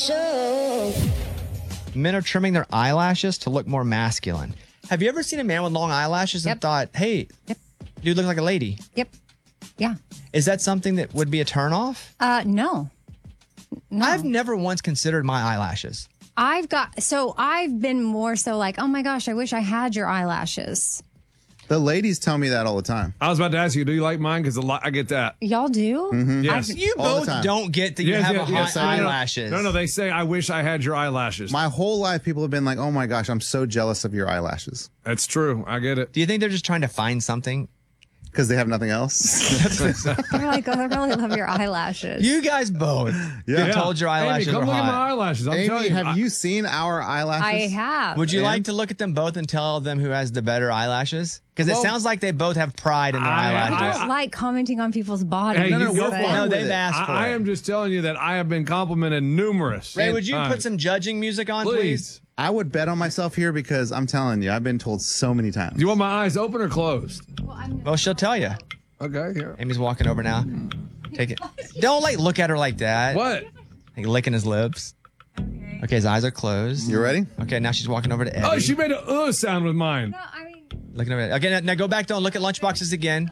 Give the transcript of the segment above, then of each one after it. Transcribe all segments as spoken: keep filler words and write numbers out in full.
Show. Men are trimming their eyelashes to look more masculine. Have you ever seen a man with long eyelashes and Yep. thought, hey, Yep. dude, look like a lady? Yep. Yeah. Is that something that would be a turnoff? Uh, no. No. I've never once considered my eyelashes. I've got, so I've been more so like, oh my gosh, I wish I had your eyelashes. The ladies tell me that all the time. I was about to ask you, do you like mine? Because I get that. Y'all do? Mm-hmm. Yes. You All the both time. don't get that you Yes, have yes, a yes, hot I know. eyelashes. No, no, they say, I wish I had your eyelashes. My whole life, people have been like, oh my gosh, I'm so jealous of your eyelashes. That's true. I get it. Do you think they're just trying to find something? Because they have nothing else. They're like, oh, I really love your eyelashes. You guys both Yeah. been told your eyelashes Amy, come were look at my hot. eyelashes. I'm Amy, telling you. have I- you seen our eyelashes? I have. Would you And? like to look at them both and tell them who has the better eyelashes? Because Well, it sounds like they both have pride in their I- I eyelashes. don't like commenting on people's bodies. Hey, No, no, you we're go fine for it. no, with they've it. asked for I, I it. am just telling you that I have been complimented numerous. Ray, would you times. put some judging music on, please? Please. I would bet on myself here because I'm telling you, I've been told so many times. Do you want my eyes open or closed? Well, she'll tell you. Okay, here. Amy's walking over now. Take it. Don't like look at her like that. What? Like licking his lips. Okay, his eyes are closed. You ready? Okay, now she's walking over to Eddie. Oh, she made a uh sound with mine. No, I mean, Looking over. Okay, now, now go back down. Look at lunchboxes again.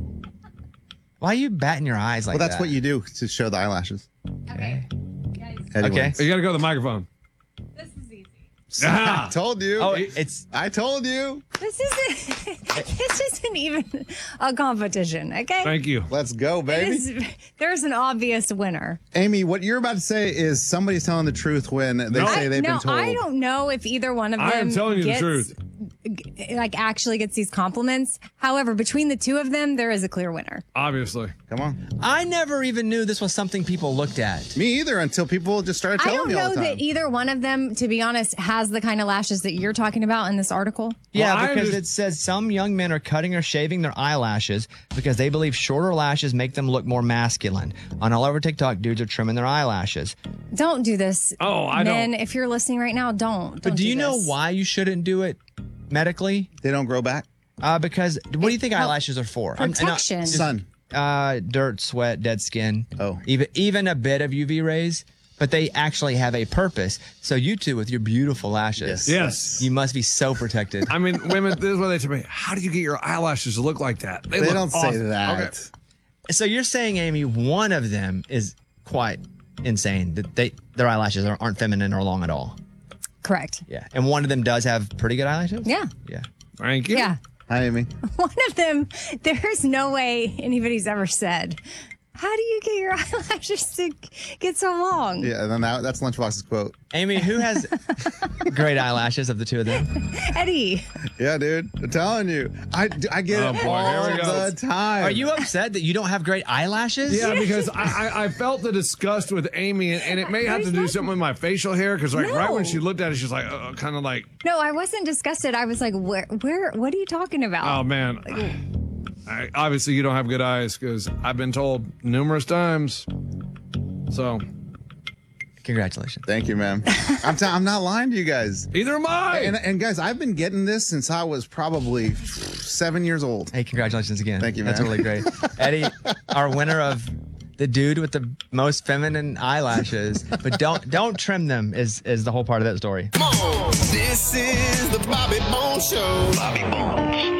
Why are you batting your eyes like Well, that's that? what you do to show the eyelashes. okay. Eddie Okay. wins. You got to go to the microphone. This is easy. Ah. I told you. Oh, it's I told you. This isn't, this isn't even a competition, okay? Thank you. Let's go, It baby. is- there's an obvious winner. Amy, what you're about to say is somebody's telling the truth when they No. say I, they've no, been told. I don't know if either one of them I am telling you the gets, truth. g- like actually gets these compliments. However, between the two of them, there is a clear winner. Obviously. Come on. I never even knew this was something people looked at. Me either until people just started I telling don't me all know the time. that either one of them, to be honest, has the kind of lashes that you're talking about in this article. Yeah, Well, I because under- it says some young men are cutting or shaving their eyelashes because they believe shorter lashes make them look more masculine. On all over TikTok, dudes are trimming their eyelashes. Don't do this. Oh, I Men, don't. if you're listening right now, don't. But don't do you know this. why you shouldn't do it medically? They don't grow back. Uh, because what do you think help- eyelashes are for? I'm- I'm not- Protection. Sun. uh, dirt, sweat, dead skin. Oh. even even a bit of U V rays, but they actually have a purpose. So you two with your beautiful lashes, Yes. Yes. you must be so protected. I mean, women, this is what they tell me. How do you get your eyelashes to look like that? They look don't say awesome. that. Okay. So you're saying, Amy, one of them is quite insane that they their eyelashes are, aren't feminine or long at all. Correct. Yeah, and one of them does have pretty good eyelashes. Yeah. Yeah. Thank you. Yeah. Hi, Amy. One of them, there's no way anybody's ever said, how do you get your eyelashes to get so long? Yeah, and then that, that's Lunchbox's quote. Amy, who has great eyelashes of the two of them? Eddie. Yeah, dude. I'm telling you. I, I get Oh, it boy, all here we go. the time. Are you upset that you don't have great eyelashes? Yeah, because I, I, I felt the disgust with Amy, and, and it may have to do something with my facial hair. Because like right when No. she looked at it, she's like, uh, kind of like, No, I wasn't disgusted. I was like, where, where, what are you talking about? oh man. I, obviously, you don't have good eyes because I've been told numerous times. So Congratulations. Thank you, man. I'm, t- I'm not lying to you guys. either am I. And, and guys, I've been getting this since I was probably seven years old. Hey, congratulations again. Thank you, That's man. really great. Eddie, our winner of the dude with the most feminine eyelashes, but don't don't trim them is is the whole part of that story. This is the Bobby Bones Show. Bobby Bones.